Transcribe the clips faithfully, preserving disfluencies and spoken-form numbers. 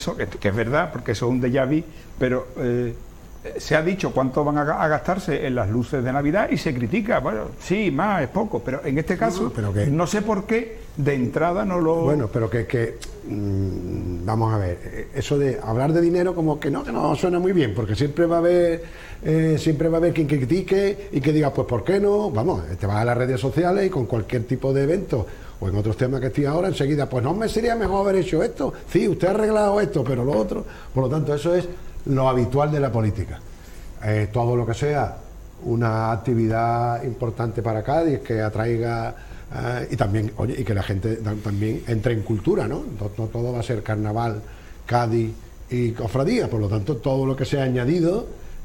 Eso, que, que es verdad, porque eso es un déjà vu, pero eh, se ha dicho cuánto van a, a gastarse en las luces de Navidad y se critica, bueno, sí, más, es poco, pero en este caso, no, pero que, no sé por qué de entrada no lo... Bueno, pero que, que mmm, vamos a ver, eso de hablar de dinero como que no, que no suena muy bien, porque siempre va a haber, eh, siempre va a haber quien critique y que diga, pues ¿por qué no? Vamos, te vas a las redes sociales y con cualquier tipo de evento o en otros temas que estoy ahora, enseguida, pues no me sería mejor haber hecho esto, sí, usted ha arreglado esto, pero lo otro, por lo tanto, eso es lo habitual de la política. Eh, todo lo que sea una actividad importante para Cádiz, que atraiga, eh, y también, oye, y que la gente también entre en cultura, ¿no? No, no todo va a ser carnaval, Cádiz y cofradía, por lo tanto, todo lo que sea añadido,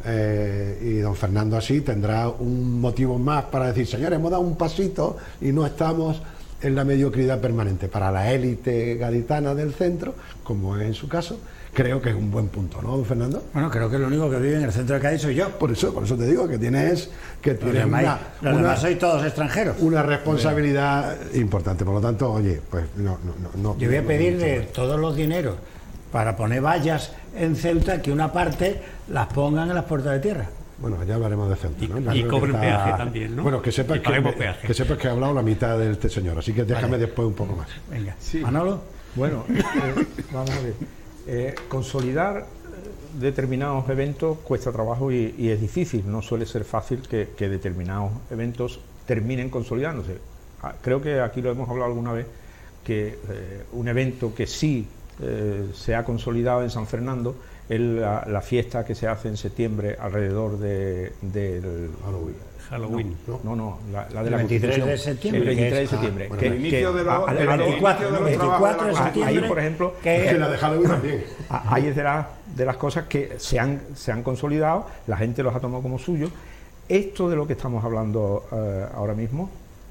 eh, y don Fernando así tendrá un motivo más para decir, señores, hemos dado un pasito y no estamos en la mediocridad permanente. Para la élite gaditana del centro, como es en su caso, creo que es un buen punto, ¿no, don Fernando? Bueno, creo que lo único que vive en el centro de Cádiz soy yo. Por eso, por eso te digo que tienes que tienes los demás, una, los una, demás sois todos extranjeros. Una responsabilidad Bien. importante. Por lo tanto, oye, pues no, no, no. no yo voy a no, pedir no, no, de no. todos los dineros para poner vallas en Ceuta que una parte las pongan en las puertas de tierra. Bueno, ya hablaremos de Ceuta, ¿no? Y, y cobren está... peaje también, ¿no? Bueno, que sepas que, que, que sepas que he hablado la mitad de este señor, así que déjame vale. después un poco más. Venga, sí. Manolo. Bueno, eh, vamos a ver. Eh, consolidar determinados eventos cuesta trabajo y, y es difícil, no suele ser fácil que, que determinados eventos terminen consolidándose. Ah, creo que aquí lo hemos hablado alguna vez, que eh, un evento que sí eh, se ha consolidado en San Fernando es la, la fiesta que se hace en septiembre alrededor de, del Halloween. Halloween, no, no, no la, la de la el veintitrés de septiembre. El veintitrés de septiembre. Ah, bueno, que, el inicio que, de los, a, el a, veinticuatro, de los veinticuatro de septiembre. Ahí, por ejemplo, que, que la de Halloween también. Ahí es de, la, de las cosas que se han, se han consolidado, la gente los ha tomado como suyo. Esto de lo que estamos hablando uh, ahora mismo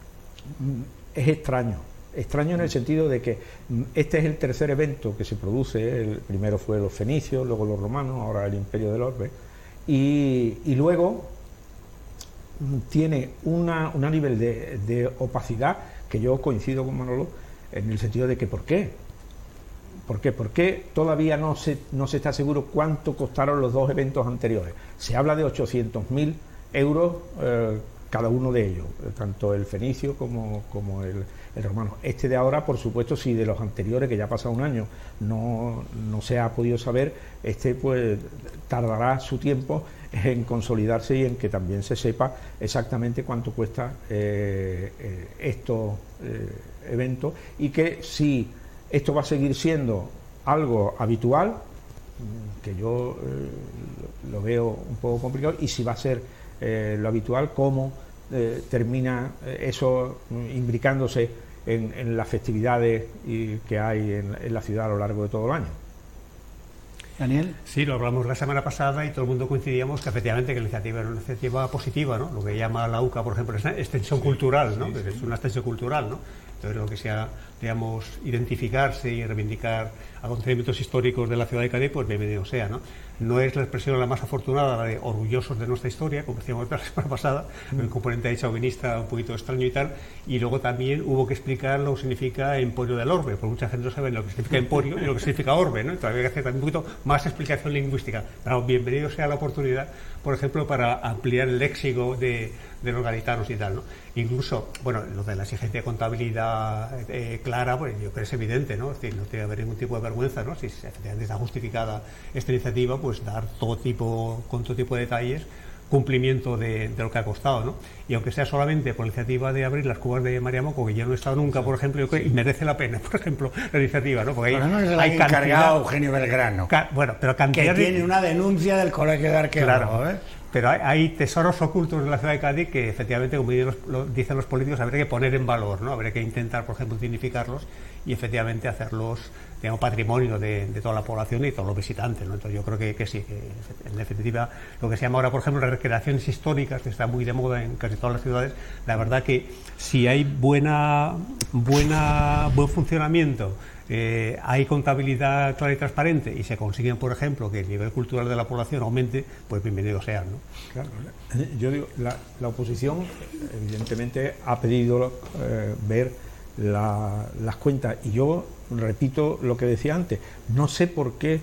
es extraño. Extraño en el sentido de que este es el tercer evento que se produce. El primero fue los fenicios, luego los romanos, ahora el Imperio del Orbe, y, y luego tiene una, una nivel de, de opacidad que yo coincido con Manolo en el sentido de que ¿por qué? ¿Por qué? ¿Por qué todavía no se, no se está seguro cuánto costaron los dos eventos anteriores? Se habla de ochocientos mil euros eh, cada uno de ellos, tanto el fenicio como, como el, el romano. Este de ahora, por supuesto, si de los anteriores, que ya ha pasado un año, no, no se ha podido saber, este pues tardará su tiempo en consolidarse y en que también se sepa exactamente cuánto cuesta eh, eh, estos eh, eventos, y que si esto va a seguir siendo algo habitual, que yo eh, lo veo un poco complicado, y si va a ser eh, lo habitual, cómo eh, termina eh, eso imbricándose en, en las festividades y, que hay en, en la ciudad a lo largo de todo el año. Daniel. Sí, lo hablamos la semana pasada y todo el mundo coincidíamos que efectivamente que la iniciativa era una iniciativa positiva, ¿no? Lo que llama la U C A, por ejemplo, es una extensión sí, cultural, ¿no? Sí, sí, es una extensión cultural, ¿no? Entonces, lo que sea, digamos, identificarse y reivindicar acontecimientos históricos de la ciudad de Cádiz, pues bienvenido sea, ¿no? No es la expresión la más afortunada, la de orgullosos de nuestra historia, como decíamos la semana pasada, mm. un componente ahí chauvinista un poquito extraño y tal, y luego también hubo que explicar lo que significa Emporio del Orbe, porque mucha gente no sabe lo que significa Emporio y lo que significa Orbe, ¿no? Entonces había que hacer también un poquito más explicación lingüística. Pero bienvenido sea la oportunidad, por ejemplo, para ampliar el léxico de, de los gaditanos y tal, ¿no? Incluso, bueno, lo de la exigencia de contabilidad eh, clara, pues yo creo que es evidente, ¿no? Es decir, no tiene que haber ningún tipo de vergüenza, ¿no? Si efectivamente está justificada esta iniciativa, pues dar todo tipo, con todo tipo de detalles, cumplimiento de, de lo que ha costado, ¿no? Y aunque sea solamente por la iniciativa de abrir las cubas de Mariamoco, que yo no he estado nunca, por ejemplo, yo creo, y merece la pena, por ejemplo, la iniciativa, ¿no? Porque bueno, hay, no es hay cantidad, encargado Eugenio Belgrano, ca, bueno, pero cantidad que de, tiene una denuncia del Colegio de Arqueólogos, claro, ¿eh? Pero hay, hay tesoros ocultos de la ciudad de Cádiz que efectivamente, como dicen los, lo, dicen los políticos, habría que poner en valor, ¿no? Habría que intentar, por ejemplo, dignificarlos y efectivamente hacerlos, digamos, patrimonio de, de toda la población y de todos los visitantes, ¿no? Entonces yo creo que, que sí, que en definitiva lo que se llama ahora, por ejemplo, las recreaciones históricas, que está muy de moda en casi todas las ciudades, la verdad que si hay buena, buena buen funcionamiento, Eh, hay contabilidad clara y transparente y se consiguen, por ejemplo, que el nivel cultural de la población aumente, pues bienvenido sean, ¿no? Claro, yo digo, la, la oposición evidentemente ha pedido eh, ver la, las cuentas, y yo repito lo que decía antes, no sé por qué